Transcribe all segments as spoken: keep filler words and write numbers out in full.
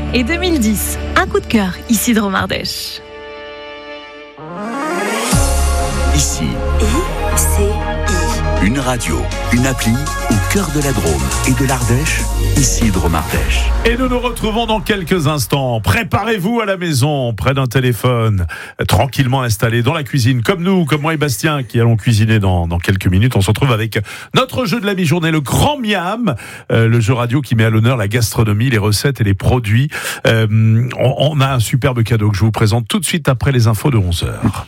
et deux mille dix. Un coup de cœur, Isidro Mardèche. Ici, I C I. une radio, une appli au cœur de la Drôme et de l'Ardèche, Isidro Mardèche. Et nous nous retrouvons dans quelques instants. Préparez-vous à la maison, près d'un téléphone, tranquillement installé dans la cuisine, comme nous, comme moi et Bastien, qui allons cuisiner dans, dans quelques minutes. On se retrouve avec notre jeu de la mi-journée, le Grand Miam, euh, le jeu radio qui met à l'honneur la gastronomie, les recettes et les produits. Euh, on, on a un superbe cadeau que je vous présente tout de suite après les infos de onze heures.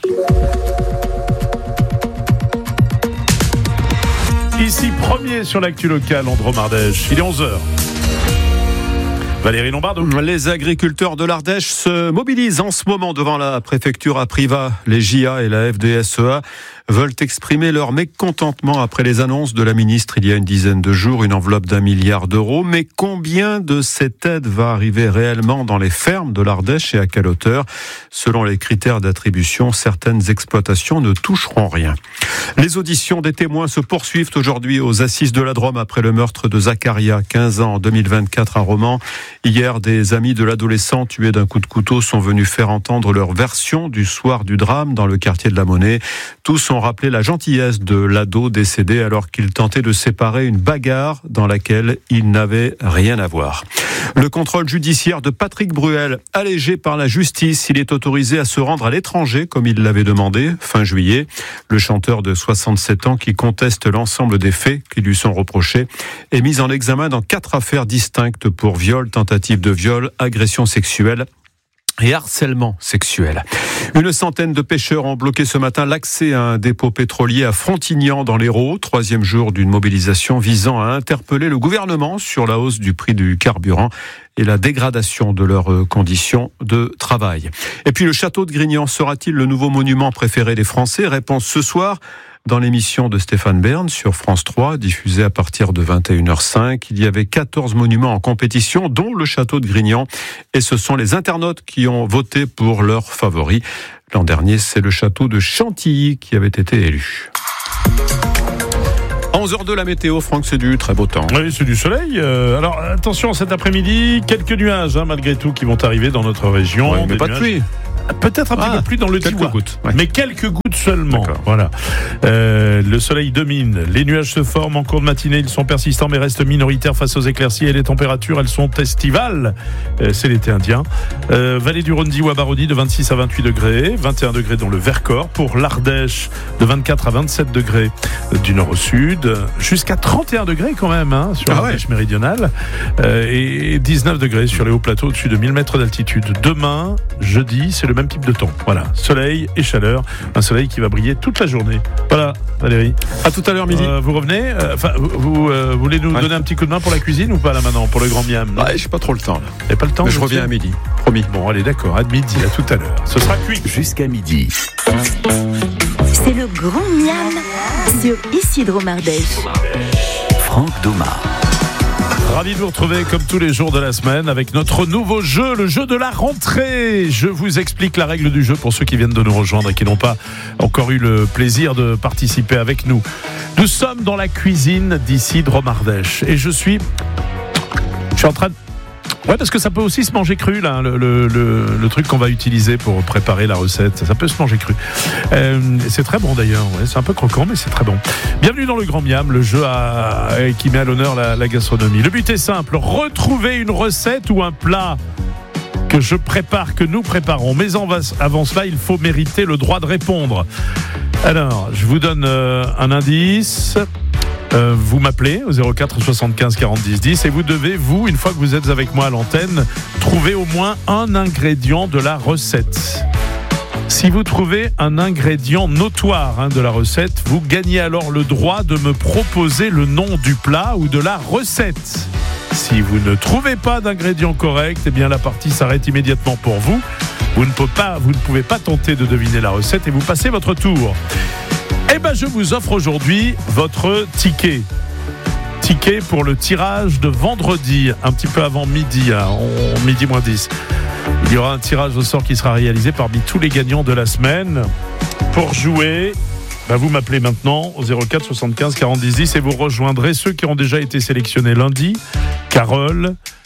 Ici, premier sur l'actu locale en Drôme-Ardèche. Il est onze heures. Valérie Lombardou. Les agriculteurs de l'Ardèche se mobilisent en ce moment devant la préfecture à Privas. Les J A et la F D S E A veulent exprimer leur mécontentement après les annonces de la ministre il y a une dizaine de jours, une enveloppe d'un milliard d'euros. Mais combien de cette aide va arriver réellement dans les fermes de l'Ardèche et à quelle hauteur ? Selon les critères d'attribution, certaines exploitations ne toucheront rien. Les auditions des témoins se poursuivent aujourd'hui aux assises de la Drôme après le meurtre de Zacharia, quinze ans, en deux mille vingt-quatre à Romans. Hier, des amis de l'adolescent tué d'un coup de couteau sont venus faire entendre leur version du soir du drame dans le quartier de la Monnaie. Tous ont rappelé la gentillesse de l'ado décédé alors qu'il tentait de séparer une bagarre dans laquelle il n'avait rien à voir. Le contrôle judiciaire de Patrick Bruel, allégé par la justice, il est autorisé à se rendre à l'étranger comme il l'avait demandé fin juillet. Le chanteur de soixante-sept ans qui conteste l'ensemble des faits qui lui sont reprochés est mis en examen dans quatre affaires distinctes pour viol, tentative de viol, agression sexuelle et harcèlement sexuel. Une centaine de pêcheurs ont bloqué ce matin l'accès à un dépôt pétrolier à Frontignan dans l'Hérault, troisième jour d'une mobilisation visant à interpeller le gouvernement sur la hausse du prix du carburant et la dégradation de leurs conditions de travail. Et puis le château de Grignan sera-t-il le nouveau monument préféré des Français ? Réponse ce soir dans l'émission de Stéphane Bern sur France trois, diffusée à partir de vingt et une heures cinq. Il y avait quatorze monuments en compétition, dont le château de Grignan. Et ce sont les internautes qui ont voté pour leur favori. L'an dernier, c'est le château de Chantilly qui avait été élu. onze heures deux, la météo, Franck, c'est du très beau temps. Oui, c'est du soleil. Euh, alors, attention, cet après-midi, quelques nuages, hein, malgré tout, qui vont arriver dans notre région. Ouais, mais Des pas de nuages. pluie. Peut-être un petit Ah, peu plus dans le quelques Diois, gouttes, ouais. mais quelques gouttes seulement. D'accord. Voilà. Euh, le soleil domine, les nuages se forment en cours de matinée, ils sont persistants mais restent minoritaires face aux éclaircies et les températures, elles sont estivales. Euh, c'est l'été indien. Euh, Vallée du Rhône, Diois, Baronnie de vingt-six à vingt-huit degrés, vingt et un degrés dans le Vercors. Pour l'Ardèche, de vingt-quatre à vingt-sept degrés du nord au sud, jusqu'à trente et un degrés quand même hein, sur ah l'Ardèche ouais. méridionale, euh, et dix-neuf degrés sur les hauts plateaux au-dessus de mille mètres d'altitude. Demain, jeudi, c'est le même type de temps. Voilà, soleil et chaleur, un soleil qui va briller toute la journée. Voilà, Valérie. À tout à l'heure midi. Euh, vous revenez Enfin, euh, vous, vous, euh, vous voulez nous ouais. donner un petit coup de main pour la cuisine ou pas là maintenant, pour le Grand Miam? Ouais, j'ai pas trop le temps là. Vous n'avez pas le temps? Mais je vous reviens savez à midi, promis. Bon, allez, d'accord, à midi, à tout à l'heure. Ce sera cuit. Jusqu'à midi. C'est le Grand Miam sur Isidro Mardèche. Franck Doma. Ravi de vous retrouver comme tous les jours de la semaine avec notre nouveau jeu, le jeu de la rentrée. Je vous explique la règle du jeu pour ceux qui viennent de nous rejoindre et qui n'ont pas encore eu le plaisir de participer avec nous. Nous sommes dans la cuisine d'Isidro Mardèche et je suis... Je suis en train de... Ouais, parce que ça peut aussi se manger cru, là, le, le, le, le truc qu'on va utiliser pour préparer la recette. Ça peut se manger cru. Euh, c'est très bon d'ailleurs, ouais, c'est un peu croquant, mais c'est très bon. Bienvenue dans le Grand Miam, le jeu à, qui met à l'honneur la, la gastronomie. Le but est simple, retrouver une recette ou un plat que je prépare, que nous préparons. Mais en, avant cela, il faut mériter le droit de répondre. Alors, je vous donne euh, un indice... Euh, vous m'appelez au zéro quatre soixante-quinze quarante dix dix et vous devez, vous, une fois que vous êtes avec moi à l'antenne, trouver au moins un ingrédient de la recette. Si vous trouvez un ingrédient notoire hein, de la recette, vous gagnez alors le droit de me proposer le nom du plat ou de la recette. Si vous ne trouvez pas d'ingrédient correct, eh bien la partie s'arrête immédiatement pour vous. Vous ne pouvez pas, vous ne pouvez pas tenter de deviner la recette et vous passez votre tour. Eh ben, je vous offre aujourd'hui votre ticket. Ticket pour le tirage de vendredi, un petit peu avant midi, hein, midi moins dix. Il y aura un tirage au sort qui sera réalisé parmi tous les gagnants de la semaine. Pour jouer, ben vous m'appelez maintenant au zéro quatre soixante-quinze quarante dix dix et vous rejoindrez ceux qui ont déjà été sélectionnés lundi. Carole,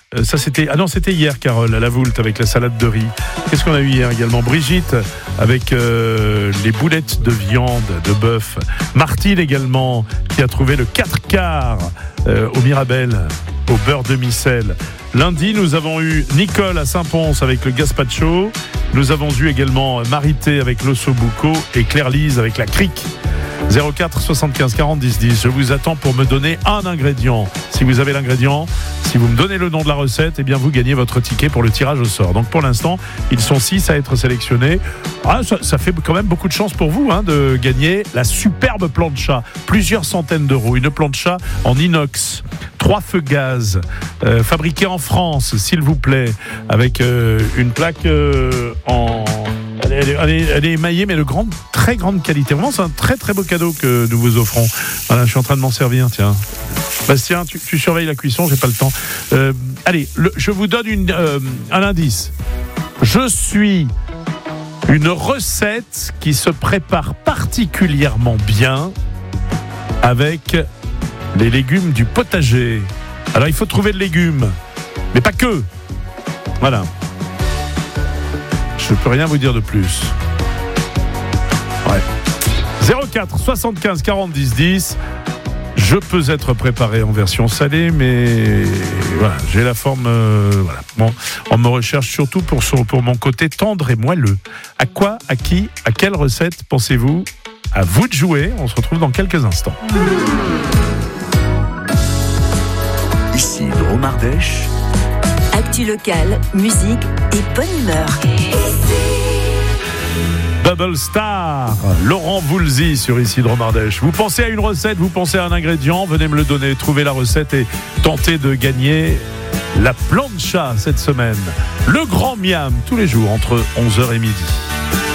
Euh, ça c'était ah non c'était hier Carole à la Voulte avec la salade de riz. Qu'est-ce qu'on a eu hier également? Brigitte avec euh, les boulettes de viande de bœuf. Martine également qui a trouvé le quatre quarts euh, au Mirabel au beurre de micelle. Lundi nous avons eu Nicole à Saint-Pons avec le gazpacho. Nous avons eu également Marité avec l'ossobuco et Claire-Lise avec la crique. zéro quatre soixante-quinze quarante dix dix. Je vous attends pour me donner un ingrédient. Si vous avez l'ingrédient, si vous me donnez le nom de la recette, eh bien vous gagnez votre ticket pour le tirage au sort. Donc pour l'instant, ils sont six à être sélectionnés. Ah, ça, ça fait quand même beaucoup de chance pour vous hein, de gagner la superbe plancha. Plusieurs centaines d'euros. Une plancha en inox. Trois feux gaz, euh, fabriqués en France, s'il vous plaît, avec euh, une plaque euh, en... Elle est, elle, est, elle est émaillée, mais de grande, très grande qualité. Vraiment, c'est un très très beau cadeau que nous vous offrons. Voilà, je suis en train de m'en servir, tiens. Bastien, tu, tu surveilles la cuisson, j'ai pas le temps. Euh, allez, le, je vous donne une, euh, un indice. Je suis une recette qui se prépare particulièrement bien avec les légumes du potager. Alors, il faut trouver le légume, mais pas que. Voilà. Je ne peux rien vous dire de plus. Ouais. zéro quatre soixante-quinze quarante dix dix. Je peux être préparé en version salée, mais voilà, j'ai la forme. Euh, voilà. Bon, on me recherche surtout pour, son, pour mon côté tendre et moelleux. À quoi, à qui, à quelle recette pensez-vous? À vous de jouer. On se retrouve dans quelques instants. Ici Dromardèche. Actu locale, musique et bonne humeur. Bubble Star, Laurent Voulzy sur Ici Dromardèche. Vous pensez à une recette, vous pensez à un ingrédient, venez me le donner, trouvez la recette et tentez de gagner la plancha cette semaine. Le grand miam, tous les jours entre onze heures et midi.